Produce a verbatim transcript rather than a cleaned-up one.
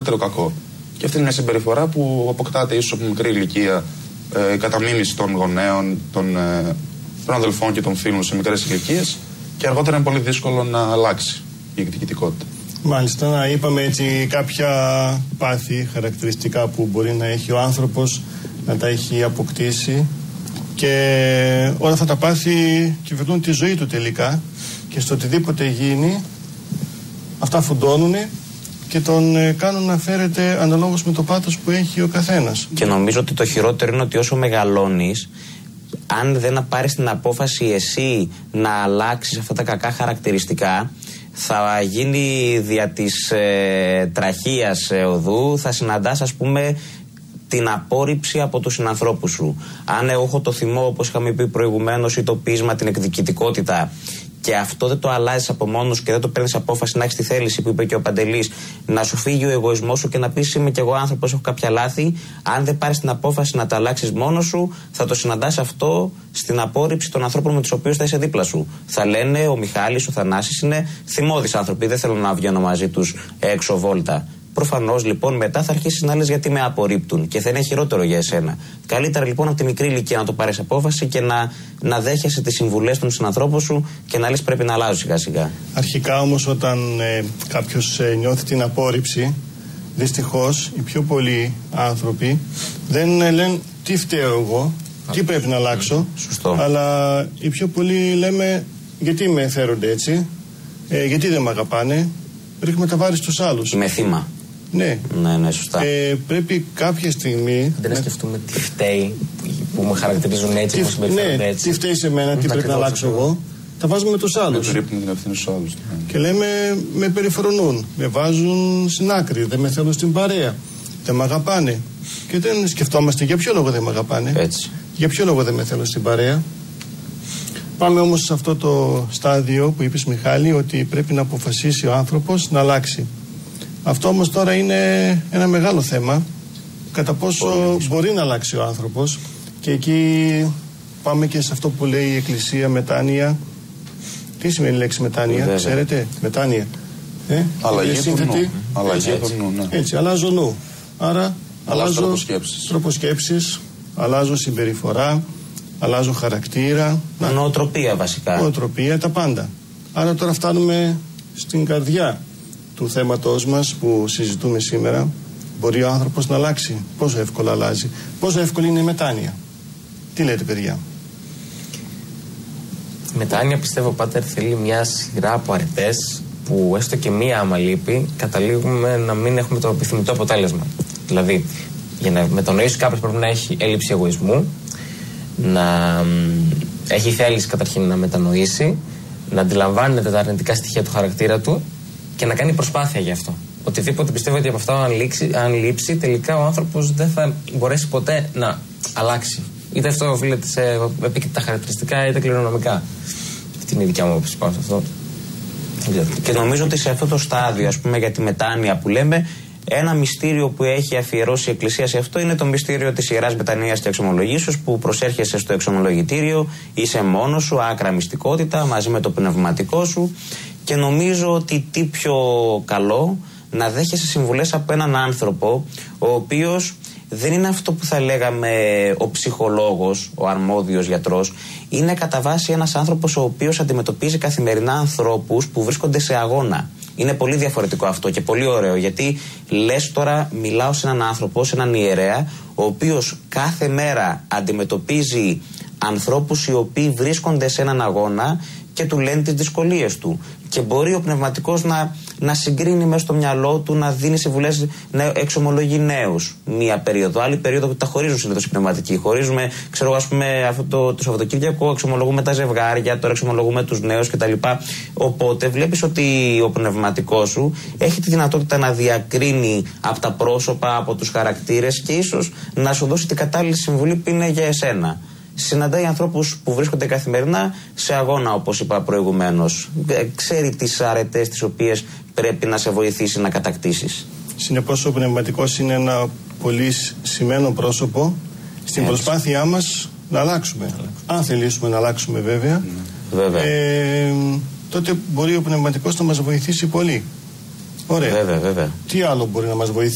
μεγαλύτερο κακό. Και αυτή είναι μια συμπεριφορά που αποκτάται ίσως από μικρή ηλικία, ε, κατά μίμηση των γονέων, των, ε, των αδελφών και των φίλων σε μικρές ηλικίες, και αργότερα είναι πολύ δύσκολο να αλλάξει η εκδικητικότητα. Μάλιστα, να είπαμε έτσι κάποια πάθη χαρακτηριστικά που μπορεί να έχει ο άνθρωπος, να τα έχει αποκτήσει, και όλα αυτά τα πάθη κυβερνούν τη ζωή του τελικά, και στο οτιδήποτε γίνει αυτά φουντώνουν και τον ε, κάνουν να φέρεται αναλόγως με το πάθος που έχει ο καθένας. Και νομίζω ότι το χειρότερο είναι ότι όσο μεγαλώνεις, αν δεν πάρεις την απόφαση εσύ να αλλάξεις αυτά τα κακά χαρακτηριστικά, θα γίνει δια της ε, τραχείας ε, οδού, θα συναντάς, ας πούμε, την απόρριψη από τους συνανθρώπους σου. Αν εγώ έχω το θυμό, όπως είχαμε πει προηγουμένως, ή το πείσμα, την εκδικητικότητα, και αυτό δεν το αλλάζεις από μόνος σου και δεν το παίρνεις απόφαση να έχεις τη θέληση που είπε και ο Παντελής, να σου φύγει ο εγωισμός σου και να πεις είμαι κι εγώ άνθρωπος, έχω κάποια λάθη. Αν δεν πάρεις την απόφαση να τα αλλάξεις μόνος σου, θα το συναντάς αυτό στην απόρριψη των ανθρώπων με τους οποίους θα είσαι δίπλα σου. Θα λένε ο Μιχάλης, ο Θανάσης είναι θυμώδεις άνθρωποι, δεν θέλω να βγαίνω μαζί τους έξω βόλτα. Προφανώς λοιπόν μετά θα αρχίσεις να λες γιατί με απορρίπτουν και θα είναι χειρότερο για εσένα. Καλύτερα λοιπόν από τη μικρή ηλικία να το πάρεις απόφαση και να, να δέχεσαι τις συμβουλές των συνανθρώπων σου και να λες πρέπει να αλλάζω σιγά σιγά. Αρχικά όμως όταν ε, κάποιος ε, νιώθει την απόρριψη, δυστυχώς οι πιο πολλοί άνθρωποι δεν ε, λένε τι φταίω εγώ, τι πρέπει να αλλάξω. Σωστό. Αλλά οι πιο πολλοί λέμε γιατί με φέρονται έτσι, ε, γιατί δεν με αγαπάνε, ρίχνουμε τα βάρη στους άλλους. Είμαι θύμα. Ναι. Ναι, ναι, σωστά. Ε, πρέπει κάποια στιγμή. Δεν να σκεφτούμε τι φταίει που με χαρακτηρίζουν έτσι, που συμπεριφέρονται ναι, έτσι. Τι φταίει σε μένα, τι πρέπει να αλλάξω εγώ. Τα βάζουμε με τους άλλους. Δεν ρίχνουν την ευθύνη στους άλλους. Και λέμε με περιφρονούν, με βάζουν στην άκρη, δεν με θέλουν στην παρέα, δεν με αγαπάνε. Και δεν σκεφτόμαστε για ποιο λόγο δεν με αγαπάνε. Έτσι. Για ποιο λόγο δεν με θέλουν στην παρέα. Πάμε όμως σε αυτό το στάδιο που είπες, Μιχάλη, ότι πρέπει να αποφασίσει ο άνθρωπος να αλλάξει. Αυτό όμως τώρα είναι ένα μεγάλο θέμα, κατά πόσο μπορεί, μπορεί να αλλάξει ο άνθρωπος, και εκεί πάμε και σε αυτό που λέει η Εκκλησία, μετάνοια. Τι σημαίνει η λέξη μετάνοια, Βέβαια. ξέρετε, μετάνοια. Ε? Αλλαγή του νου. Αλλαγή του νου, ναι. Έτσι, αλλάζω νου. Άρα αλλάζω τρόπο σκέψης. τρόπο σκέψης, αλλάζω συμπεριφορά, αλλάζω χαρακτήρα. Νοοτροπία βασικά. Νοοτροπία, τα πάντα. Άρα τώρα φτάνουμε στην καρδιά του θέματός μας που συζητούμε σήμερα. Μπορεί ο άνθρωπος να αλλάξει? Πόσο εύκολα αλλάζει? Πόσο εύκολη είναι η μετάνοια? Τι λέτε, παιδιά? Η μετάνοια, πιστεύω, πάτερ, θέλει μια σειρά από αρετές που έστω και μία άμα λείπει, καταλήγουμε να μην έχουμε το επιθυμητό αποτέλεσμα. Δηλαδή, για να μετανοήσει κάποιος πρέπει να έχει έλλειψη εγωισμού, να έχει θέληση καταρχήν να μετανοήσει, να αντιλαμβάνεται τα αρνητικά στοιχεία του χαρακτήρα του και να κάνει προσπάθεια γι' αυτό. Οτιδήποτε πιστεύω ότι από αυτό, αν, λήξει, αν λείψει, τελικά ο άνθρωπος δεν θα μπορέσει ποτέ να αλλάξει. Είτε αυτό οφείλεται σε επίκριτα χαρακτηριστικά, είτε κληρονομικά. Αυτή είναι η δικιά μου άποψη πάνω σε αυτό. Και νομίζω ότι σε αυτό το στάδιο, ας πούμε, για τη μετάνοια που λέμε, ένα μυστήριο που έχει αφιερώσει η Εκκλησία σε αυτό είναι το μυστήριο της Ιεράς Μετανοίας και Εξομολογήσεως, που προσέρχεσαι στο εξομολογητήριο, είσαι μόνος σου, άκρα μυστικότητα, μαζί με το πνευματικό σου, και νομίζω ότι τι πιο καλό να δέχεσαι συμβουλές από έναν άνθρωπο ο οποίος δεν είναι αυτό που θα λέγαμε ο ψυχολόγος, ο αρμόδιος γιατρός. Είναι κατά βάση ένας άνθρωπος ο οποίος αντιμετωπίζει καθημερινά ανθρώπους που βρίσκονται σε αγώνα. Είναι πολύ διαφορετικό αυτό και πολύ ωραίο, γιατί λες τώρα μιλάω σε έναν άνθρωπο, σε έναν ιερέα, ο οποίος κάθε μέρα αντιμετωπίζει ανθρώπους οι οποίοι βρίσκονται σε έναν αγώνα και του λένε τις δυσκολίες του. Και μπορεί ο πνευματικός να, να συγκρίνει μέσα στο μυαλό του, να δίνει συμβουλές, να εξομολογεί νέους. Μία περίοδο, άλλη περίοδο που τα χωρίζουν συνήθως οι πνευματικοί. Χωρίζουμε, ξέρω, ας πούμε, αυτό το, το Σαββατοκύριακο εξομολογούμε τα ζευγάρια, τώρα εξομολογούμε τους νέους κτλ. Οπότε βλέπεις ότι ο πνευματικός σου έχει τη δυνατότητα να διακρίνει από τα πρόσωπα, από τους χαρακτήρες και ίσως να σου δώσει την κατάλληλη συμβουλή που είναι για εσένα. Συναντάει ανθρώπους που βρίσκονται καθημερινά σε αγώνα, όπως είπα προηγουμένως. Ξέρει τις αρετές τις οποίες πρέπει να σε βοηθήσει να κατακτήσεις. Συνεπώς ο πνευματικός είναι ένα πολύ σημαίνον πρόσωπο στην Έτσι. προσπάθειά μας να αλλάξουμε. αλλάξουμε. Αν θελήσουμε να αλλάξουμε βέβαια, mm. βέβαια. Ε, τότε μπορεί ο πνευματικός να μας βοηθήσει πολύ. Ωραία. Βέβαια, βέβαια. Τι άλλο μπορεί να μας βοηθήσει?